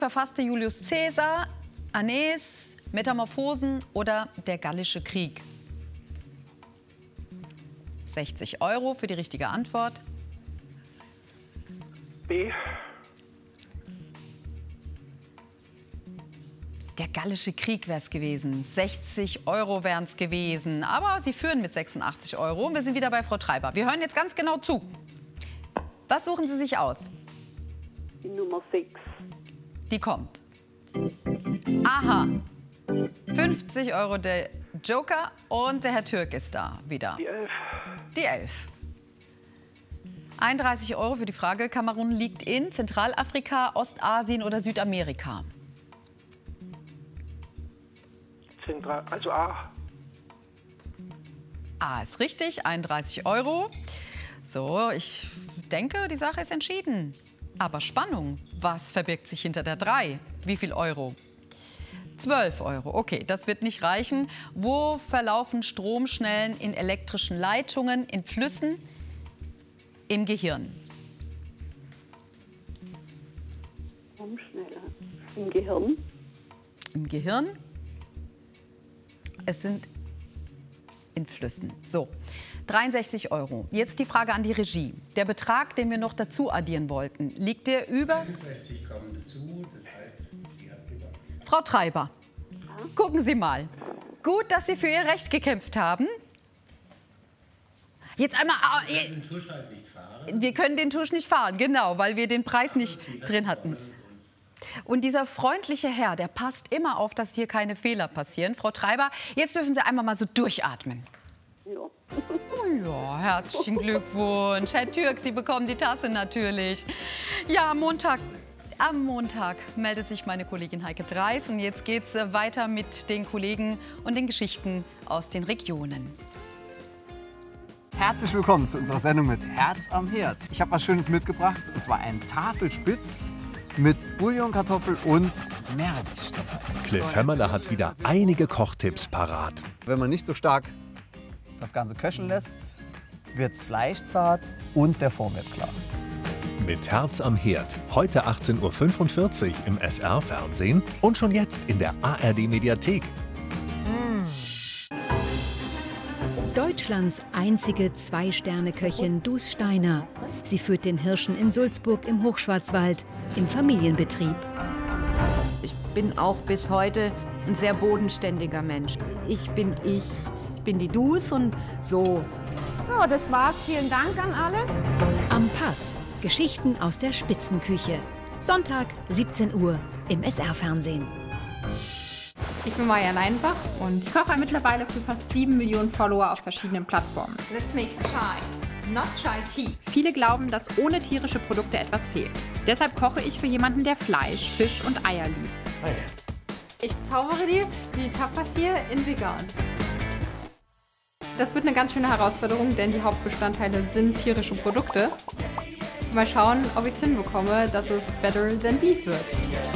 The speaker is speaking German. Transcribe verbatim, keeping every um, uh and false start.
Verfasste Julius Caesar, Aeneis, Metamorphosen oder der Gallische Krieg? sechzig Euro für die richtige Antwort. B. Der Gallische Krieg wäre es gewesen. sechzig Euro wären es gewesen. Aber Sie führen mit sechsundachtzig Euro. Und wir sind wieder bei Frau Treiber. Wir hören jetzt ganz genau zu. Was suchen Sie sich aus? Die Nummer sechs. Die kommt. Aha. fünfzig Euro der Joker und der Herr Türk ist da wieder. Die elf. Die elf. einunddreißig Euro für die Frage, Kamerun liegt in Zentralafrika, Ostasien oder Südamerika? Zentral, also A. A ist richtig, einunddreißig Euro. So, ich denke, die Sache ist entschieden. Aber Spannung, was verbirgt sich hinter der drei? Wie viel Euro? zwölf Euro, okay, das wird nicht reichen. Wo verlaufen Stromschnellen in elektrischen Leitungen, in Flüssen, im Gehirn? Stromschnelle. Im Gehirn. Im Gehirn? Es sind in Flüssen. So, dreiundsechzig Euro. Jetzt die Frage an die Regie. Der Betrag, den wir noch dazu addieren wollten, liegt der über... einundsechzig kommen dazu, das heißt, sie hat gewonnen. Frau Treiber, gucken Sie mal. Gut, dass Sie für Ihr Recht gekämpft haben. Jetzt einmal... Wir können den Tusch halt nicht fahren. Wir können den Tusch nicht fahren, genau, weil wir den Preis nicht drin hatten. Und dieser freundliche Herr, der passt immer auf, dass hier keine Fehler passieren. Frau Treiber, jetzt dürfen Sie einmal mal so durchatmen. Ja. Oh ja, herzlichen Glückwunsch. Herr Türk, Sie bekommen die Tasse natürlich. Ja, am Montag, am Montag meldet sich meine Kollegin Heike Dreis. Und jetzt geht's weiter mit den Kollegen und den Geschichten aus den Regionen. Herzlich willkommen zu unserer Sendung mit Herz am Herd. Ich habe was Schönes mitgebracht, und zwar einen Tafelspitz mit Bouillon, Kartoffel und Meerrettich. Cliff Hämmerle hat wieder einige Kochtipps parat. Wenn man nicht so stark das Ganze köcheln lässt, wird das Fleisch zart und der Fond wird klar. Mit Herz am Herd. Heute achtzehn Uhr fünfundvierzig im S R-Fernsehen und schon jetzt in der A R D-Mediathek. Deutschlands einzige Zwei-Sterne-Köchin Dus Steiner. Sie führt den Hirschen in Sulzburg im Hochschwarzwald im Familienbetrieb. Ich bin auch bis heute ein sehr bodenständiger Mensch. Ich bin ich, ich bin die Dus und so. So, das war's. Vielen Dank an alle. Am Pass. Geschichten aus der Spitzenküche. Sonntag, siebzehn Uhr im S R-Fernsehen. Ich bin Maja Leinbach und ich koche mittlerweile für fast sieben Millionen Follower auf verschiedenen Plattformen. Let's make chai, not chai tea. Viele glauben, dass ohne tierische Produkte etwas fehlt. Deshalb koche ich für jemanden, der Fleisch, Fisch und Eier liebt. Hey. Ich zaubere dir die Tapas hier in vegan. Das wird eine ganz schöne Herausforderung, denn die Hauptbestandteile sind tierische Produkte. Mal schauen, ob ich es hinbekomme, dass es better than beef wird.